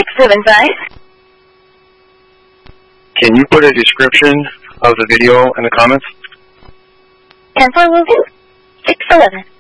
675. Can you put a description of the video in the comments? 10-4 will do. 611.